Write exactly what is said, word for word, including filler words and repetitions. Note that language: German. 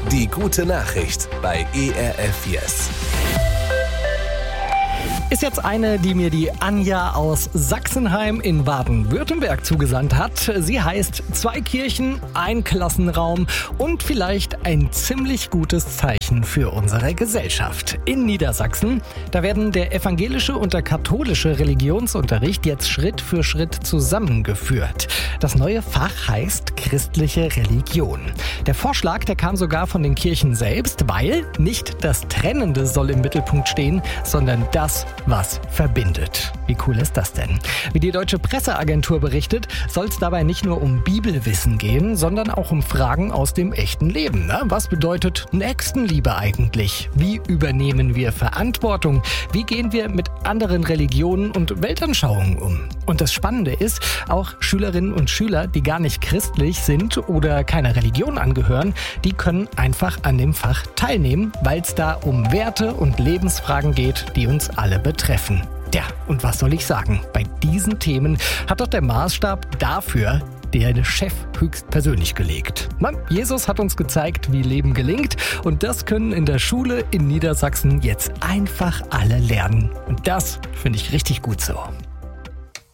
Die gute Nachricht bei E R F Yes. Ist jetzt eine, die mir die Anja aus Sachsenheim in Baden-Württemberg zugesandt hat. Sie heißt zwei Kirchen, ein Klassenraum und vielleicht ein ziemlich gutes Zeichen für unsere Gesellschaft. In Niedersachsen, da werden der evangelische und der katholische Religionsunterricht jetzt Schritt für Schritt zusammengeführt. Das neue Fach heißt christliche Religion. Der Vorschlag, der kam sogar von den Kirchen selbst, weil nicht das Trennende soll im Mittelpunkt stehen, sondern das, was verbindet. Wie cool ist das denn? Wie die Deutsche Presseagentur berichtet, soll es dabei nicht nur um Bibelwissen gehen, sondern auch um Fragen aus dem echten Leben. Ne? Was bedeutet Nächstenliebe eigentlich? Wie übernehmen wir Verantwortung? Wie gehen wir mit anderen Religionen und Weltanschauungen um? Und das Spannende ist, auch Schülerinnen und Schüler, die gar nicht christlich sind oder keiner Religion angehören, die können einfach an dem Fach teilnehmen, weil es da um Werte und Lebensfragen geht, die uns alle betreffen. Ja, und was soll ich sagen? Bei diesen Themen hat doch der Maßstab dafür der Chef höchstpersönlich gelegt. Mann, Jesus hat uns gezeigt, wie Leben gelingt, und das können in der Schule in Niedersachsen jetzt einfach alle lernen. Und das finde ich richtig gut so.